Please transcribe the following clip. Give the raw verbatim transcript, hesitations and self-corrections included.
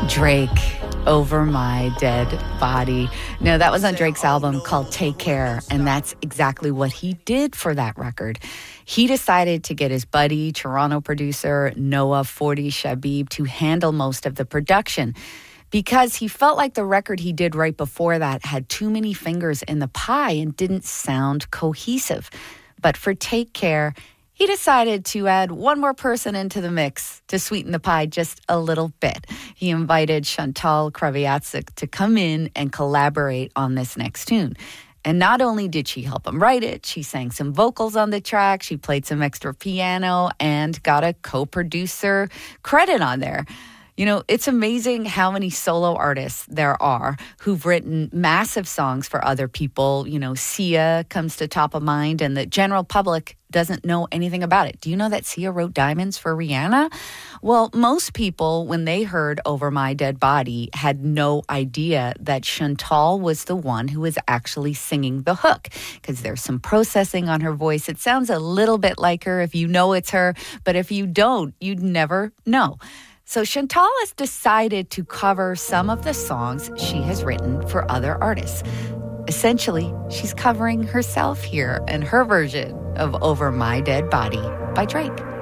Drake, Over My Dead Body. No, that was on Drake's album called Take Care, and that's exactly what he did for that record. He decided to get his buddy, Toronto producer Noah forty Shabib to handle most of the production because he felt like the record he did right before that had too many fingers in the pie and didn't sound cohesive. But for Take Care, he decided to add one more person into the mix to sweeten the pie just a little bit. He invited Chantal Kreviazuk to come in and collaborate on this next tune. And not only did she help him write it, she sang some vocals on the track, she played some extra piano, and got a co-producer credit on there. You know, it's amazing how many solo artists there are who've written massive songs for other people. You know, Sia comes to top of mind, and the general public doesn't know anything about it. Do you know that Sia wrote Diamonds for Rihanna? Well, most people, when they heard Over My Dead Body, had no idea that Chantal was the one who was actually singing the hook, because there's some processing on her voice. It sounds a little bit like her if you know it's her, but if you don't, you'd never know. So Chantal has decided to cover some of the songs she has written for other artists. Essentially, she's covering herself here and her version of Over My Dead Body by Drake.